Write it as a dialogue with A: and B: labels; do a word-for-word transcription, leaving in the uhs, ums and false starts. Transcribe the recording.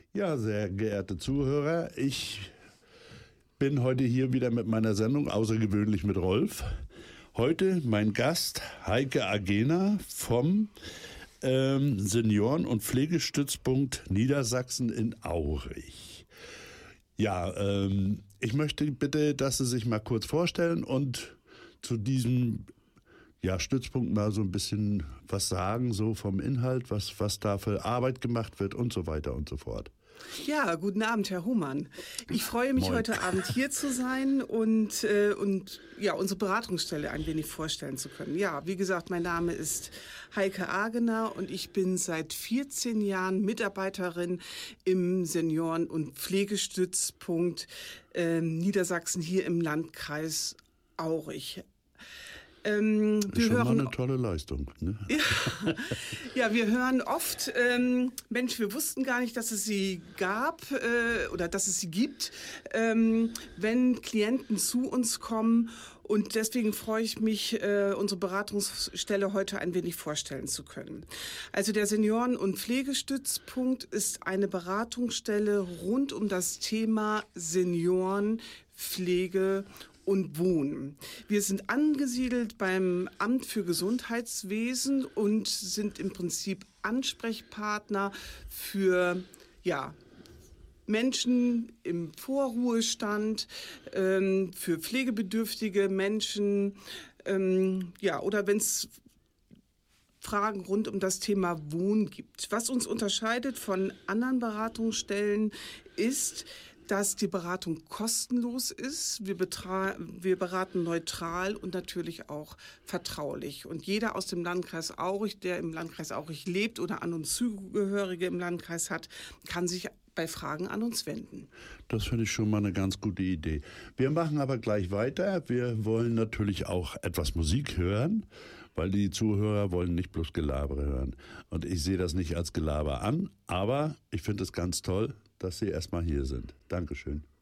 A: Ja, sehr geehrte Zuhörer, ich bin heute hier wieder mit meiner Sendung, außergewöhnlich mit Rolf. Heute mein Gast Heike Agena vom ähm, Senioren- und Pflegestützpunkt Niedersachsen in Aurich. Ja, ähm, ich möchte bitte, dass Sie sich mal kurz vorstellen und zu diesem ja, Stützpunkt mal so ein bisschen was sagen, so vom Inhalt, was, was da für Arbeit gemacht wird und so weiter und so fort.
B: Ja, guten Abend, Herr Humann. Ich freue mich,
A: Moin.
B: heute Abend hier zu sein und, äh, und ja, unsere Beratungsstelle ein wenig vorstellen zu können. Ja, wie gesagt, mein Name ist Heike Agena und ich bin seit vierzehn Jahren Mitarbeiterin im Senioren- und Pflegestützpunkt äh, Niedersachsen hier im Landkreis Aurich. Ähm, wir
A: Schon
B: hören,
A: mal eine tolle Leistung. Ne?
B: Ja, ja, wir hören oft, ähm, Mensch, wir wussten gar nicht, dass es sie gab äh, oder dass es sie gibt, ähm, wenn Klienten zu uns kommen. Und deswegen freue ich mich, äh, unsere Beratungsstelle heute ein wenig vorstellen zu können. Also der Senioren- und Pflegestützpunkt ist eine Beratungsstelle rund um das Thema Senioren, Pflege und Wohnen. Wir sind angesiedelt beim Amt für Gesundheitswesen und sind im Prinzip Ansprechpartner für, ja, Menschen im Vorruhestand, ähm, für pflegebedürftige Menschen, ähm, ja, oder wenn es Fragen rund um das Thema Wohnen gibt. Was uns unterscheidet von anderen Beratungsstellen ist, dass die Beratung kostenlos ist. Wir, betra- wir beraten neutral und natürlich auch vertraulich. Und jeder aus dem Landkreis Aurich, der im Landkreis Aurich lebt oder an uns Zugehörige im Landkreis hat, kann sich bei Fragen an uns wenden.
A: Das finde ich schon mal eine ganz gute Idee. Wir machen aber gleich weiter. Wir wollen natürlich auch etwas Musik hören, weil die Zuhörer wollen nicht bloß Gelaber hören. Und ich sehe das nicht als Gelaber an, aber ich finde es ganz toll, dass Sie erstmal hier sind. Dankeschön.